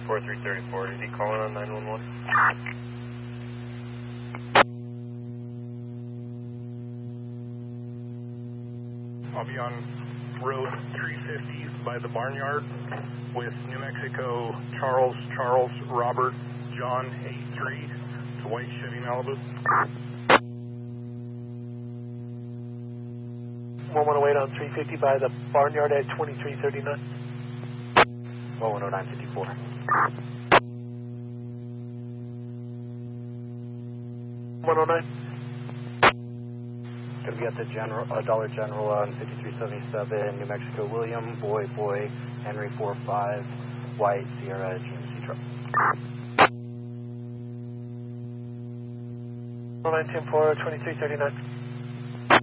4334, is he calling on 911? I'll be on Road 350 by the barnyard with New Mexico Charles, Robert, John 83. It's a white Chevy Malibu. 1108 on 350 by the barnyard at 2339. 110954. 109. Gonna be at the Dollar General on 5377, New Mexico. William, Boy, Henry 45, White, Sierra, GMC truck. 1910 for 2339.